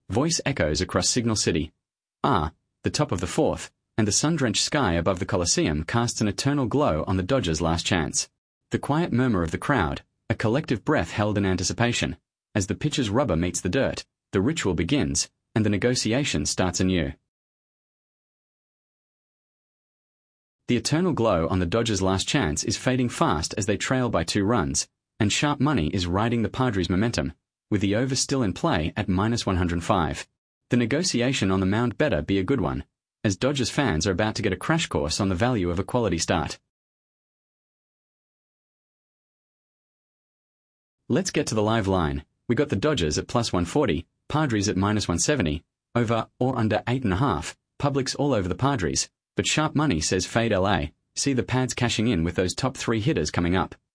Voice echoes across Signal City. The top of the fourth, and the sun-drenched sky above the Coliseum casts an eternal glow on the Dodgers' last chance. The quiet murmur of the crowd, a collective breath held in anticipation. As the pitcher's rubber meets the dirt, the ritual begins, and the negotiation starts anew. The eternal glow on the Dodgers' last chance is fading fast as they trail by 2 runs, and sharp money is riding the Padres' momentum, with the over still in play at -105. The negotiation on the mound better be a good one, as Dodgers fans are about to get a crash course on the value of a quality start. Let's get to the live line. We got the Dodgers at +140, Padres at -170, over or under 8.5, publics all over the Padres, but sharp money says fade LA. See the pads cashing in with those top 3 hitters coming up.